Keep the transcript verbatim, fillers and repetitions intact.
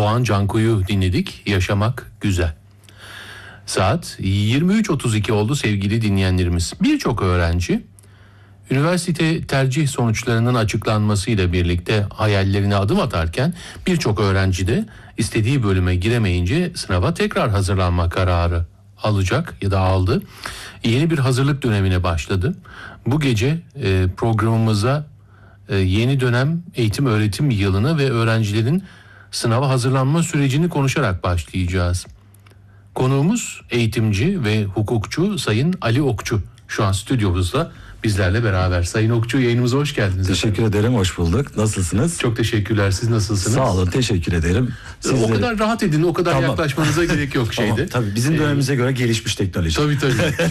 Doğan Canku'yu dinledik. Yaşamak güzel. Saat yirmi üç otuz iki oldu sevgili dinleyenlerimiz. Birçok öğrenci üniversite tercih sonuçlarının açıklanmasıyla birlikte hayallerine adım atarken birçok öğrenci de istediği bölüme giremeyince sınava tekrar hazırlanma kararı alacak ya da aldı. Yeni bir hazırlık dönemine başladı. Bu gece e, programımıza e, yeni dönem eğitim öğretim yılını ve öğrencilerin sınava hazırlanma sürecini konuşarak başlayacağız. Konuğumuz eğitimci ve hukukçu Sayın Ali Okçu. Şu an stüdyomuzda bizlerle beraber. Sayın Okçu, yayınımıza hoş geldiniz. Teşekkür efendim. ederim, hoş bulduk. Nasılsınız? Çok teşekkürler. Siz nasılsınız? Sağ olun, teşekkür ederim. Sizleri... O kadar rahat edin, o kadar Tamam. yaklaşmanıza gerek yok şeyde. Tamam, tabii bizim dönemimize ee... göre gelişmiş teknoloji. Tabii tabii.